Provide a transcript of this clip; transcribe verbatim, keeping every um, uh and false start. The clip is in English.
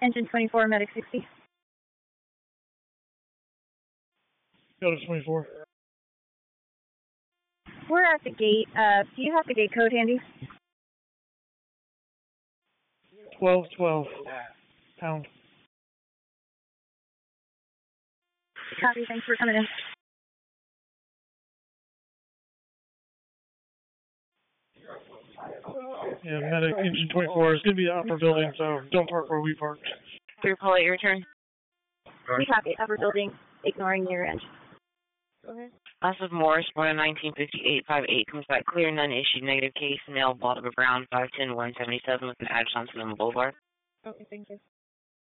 Engine twenty-four, medic sixty. Go to twenty-four. We're at the gate. Uh, do you have the gate code handy? twelve twelve. Pound. Copy, thanks for coming in. Yeah, medic, engine twenty-four is going to be the upper building, so don't park where we parked. Three, pull out your turn. We copy, upper building, ignoring your engine. Okay. Class of Morris, born in nineteen fifty-eight, five eight, comes back clear, none issued, negative case, Nell, Baltimore Brown, five ten, one seventy-seven with an address on Sonoma Boulevard. Okay, thank you.